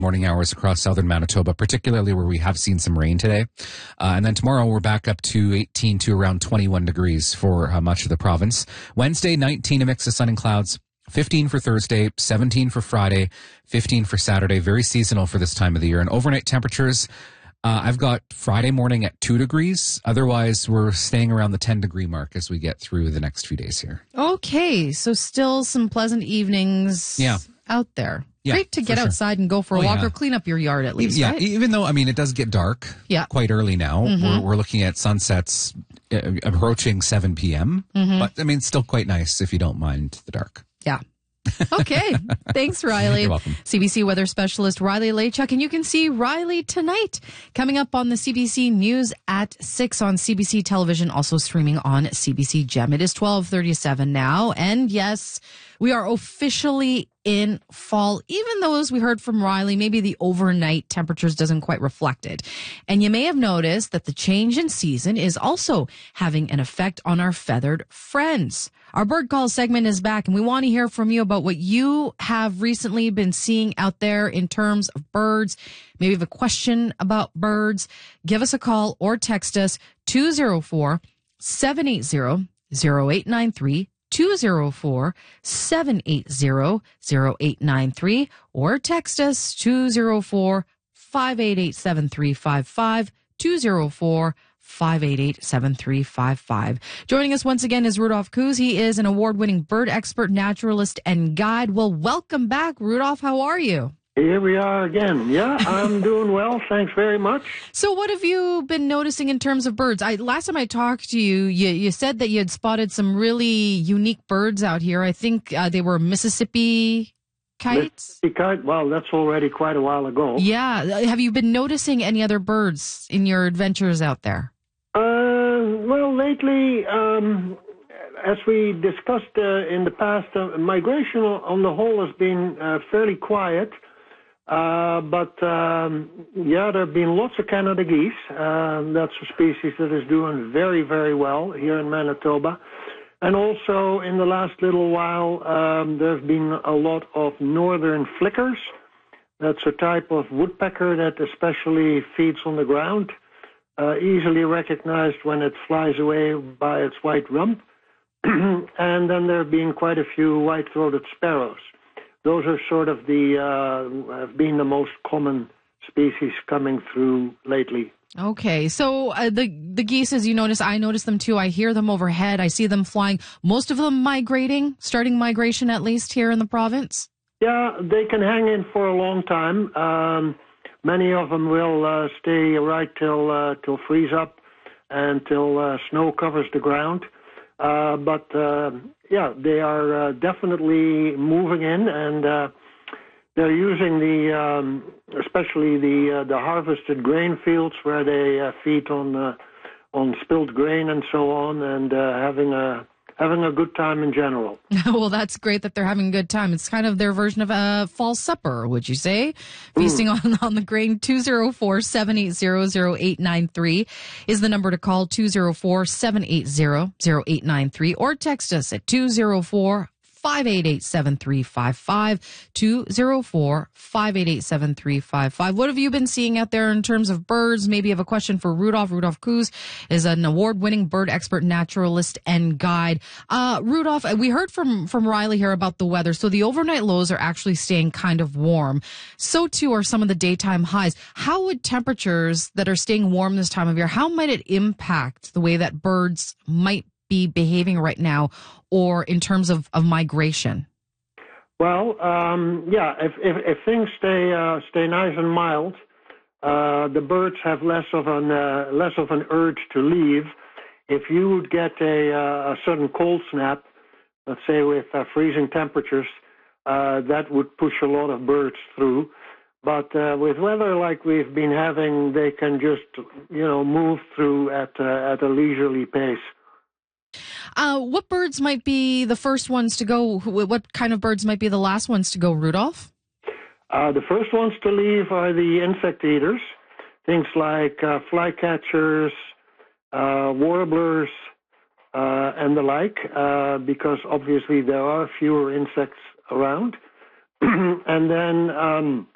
morning hours across southern Manitoba, particularly where we have seen some rain today. And then tomorrow we're back up to 18 to around 21 degrees for much of the province. Wednesday, 19, a mix of sun and clouds. 15 for Thursday, 17 for Friday, 15 for Saturday. Very seasonal for this time of the year. And overnight temperatures, I've got Friday morning at 2 degrees. Otherwise, we're staying around the 10-degree mark as we get through the next few days here. Okay, so still some pleasant evenings out there. Yeah, great to get outside and go for a walk or clean up your yard at least, right? Even though, it does get dark quite early now. Mm-hmm. We're looking at sunsets approaching 7 p.m. Mm-hmm. But, it's still quite nice if you don't mind the dark. Yeah. Okay. Thanks, Riley. You're welcome. CBC weather specialist Riley Lachuk. And you can see Riley tonight coming up on the CBC News at 6 on CBC television, also streaming on CBC Gem. It is 12:37 now. And yes, we are officially in fall, even though, as we heard from Riley, maybe the overnight temperatures doesn't quite reflect it. And you may have noticed that the change in season is also having an effect on our feathered friends. Our bird call segment is back, and we want to hear from you about what you have recently been seeing out there in terms of birds. Maybe you have a question about birds. Give us a call or text us 204-780-0893, 204-780-0893, or text us 204-588-7355, 204-588-7355. Joining us once again is Rudolph Coos. He is an award-winning bird expert, naturalist, and guide. Well, welcome back, Rudolph. How are you? Here we are again. Yeah, I'm doing well. Thanks very much. So what have you been noticing in terms of birds? Last time I talked to you, you said that you had spotted some really unique birds out here. I think they were Mississippi kites. Mississippi kite? Well, that's already quite a while ago. Yeah. Have you been noticing any other birds in your adventures out there? Well, lately, as we discussed in the past, migration on the whole has been fairly quiet. But there have been lots of Canada geese. That's a species that is doing very, very well here in Manitoba. And also in the last little while, there's been a lot of northern flickers. That's a type of woodpecker that especially feeds on the ground, easily recognized when it flies away by its white rump. And then there have been quite a few white-throated sparrows. Those are sort of have been the most common species coming through lately. Okay, so the geese, as you notice, I notice them too. I hear them overhead. I see them flying. Most of them starting migration at least here in the province. Yeah, they can hang in for a long time. Many of them will stay right till freeze up and till snow covers the ground. But they are definitely moving in, and they're using especially the harvested grain fields where they feed on spilled grain and so on, and having a good time in general. Well, that's great that they're having a good time. It's kind of their version of a fall supper, would you say? Feasting on the grain. 204-780-0893 is the number to call, 204-780-0893, or text us at 204-588-7355, 204-588-7355. What have you been seeing out there in terms of birds? Maybe you have a question for Rudolph. Rudolph Coos is an award-winning bird expert, naturalist, and guide. Rudolph, we heard from Riley here about the weather. So the overnight lows are actually staying kind of warm. So too are some of the daytime highs. How would temperatures that are staying warm this time of year, how might it impact the way that birds might be behaving right now, or in terms of migration? Well, if things stay nice and mild, the birds have less of an urge to leave. If you would get a sudden cold snap, let's say with freezing temperatures, that would push a lot of birds through. But with weather like we've been having, they can just move through at a leisurely pace. What birds might be the first ones to go? What kind of birds might be the last ones to go, Rudolph? The first ones to leave are the insect eaters, things like flycatchers, warblers, and the like, because obviously there are fewer insects around. And then